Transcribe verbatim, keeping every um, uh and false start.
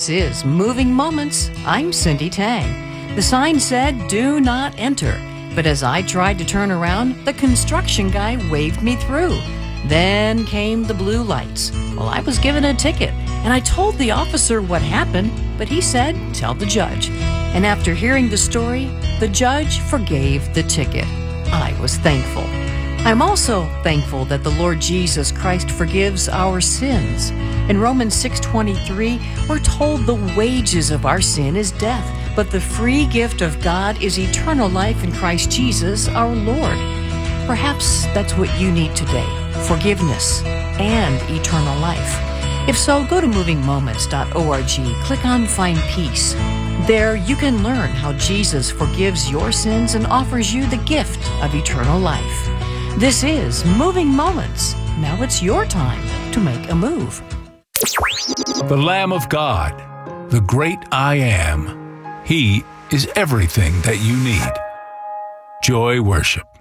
This is Moving Moments. I'm Cindy Tang. The sign said, "Do not enter." But as I tried to turn around, the construction guy waved me through. Then came the blue lights. Well, I was given a ticket, and I told the officer what happened, but he said, "Tell the judge." And after hearing the story, the judge forgave the ticket. I was thankful. I'm also thankful that the Lord Jesus Christ forgives our sins. In Romans six twenty-three, we're told the wages of our sin is death, but the free gift of God is eternal life in Christ Jesus our Lord. Perhaps that's what you need today, forgiveness and eternal life. If so, go to moving moments dot org, click on Find Peace. There you can learn how Jesus forgives your sins and offers you the gift of eternal life. This is Moving Moments. Now it's your time to make a move. The Lamb of God, the great I Am. He is everything that you need. Joy Worship.